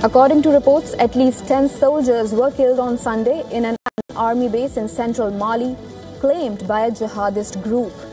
According to reports, at least 10 soldiers were killed on Sunday in an army base in central Mali, claimed by a jihadist group.